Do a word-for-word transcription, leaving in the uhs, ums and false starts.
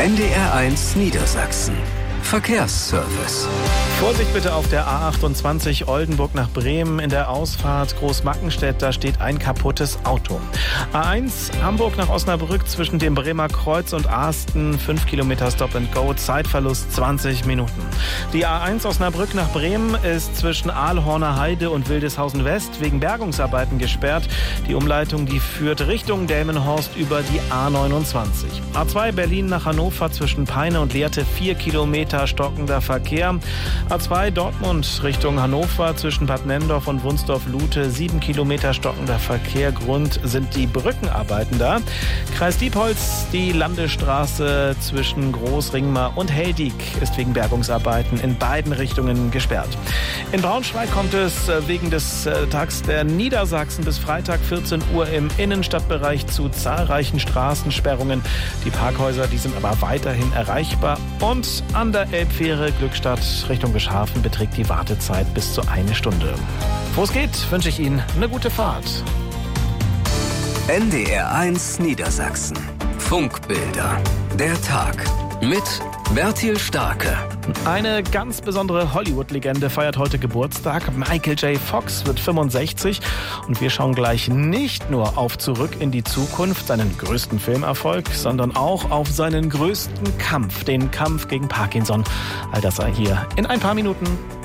N D R eins Niedersachsen. Verkehrsservice. Vorsicht bitte auf der A achtundzwanzig Oldenburg nach Bremen in der Ausfahrt Großmackenstedt, da steht ein kaputtes Auto. A eins Hamburg nach Osnabrück zwischen dem Bremer Kreuz und Aasten, fünf Kilometer Stop and Go, Zeitverlust zwanzig Minuten. Die A eins Osnabrück nach Bremen ist zwischen Aalhorner Heide und Wildeshausen West wegen Bergungsarbeiten gesperrt. Die Umleitung, die führt Richtung Delmenhorst über die A neunundzwanzig. A zwei Berlin nach Hannover zwischen Peine und Lehrte, vier Kilometer stockender Verkehr. A zwei Dortmund Richtung Hannover zwischen Bad Nendorf und Wunsdorf-Lute, sieben Kilometer stockender Verkehr. Grund sind die Brückenarbeiten da. Kreis Diepholz, die Landesstraße zwischen Großringmar und Heldig ist wegen Bergungsarbeiten in beiden Richtungen gesperrt. In Braunschweig kommt es wegen des Tags der Niedersachsen bis Freitag vierzehn Uhr im Innenstadtbereich zu zahlreichen Straßensperrungen. Die Parkhäuser, die sind aber weiterhin erreichbar. Und an der Elbfähre Glückstadt Richtung Bischhafen beträgt die Wartezeit bis zu eine Stunde. Wo es geht, wünsche ich Ihnen eine gute Fahrt. N D R eins Niedersachsen. Funkbilder. Der Tag. Mit Bertil Starke. Eine ganz besondere Hollywood-Legende feiert heute Geburtstag. Michael J. Fox wird fünfundsechzig. Und wir schauen gleich nicht nur auf Zurück in die Zukunft, seinen größten Filmerfolg, sondern auch auf seinen größten Kampf, den Kampf gegen Parkinson. All das sei hier in ein paar Minuten.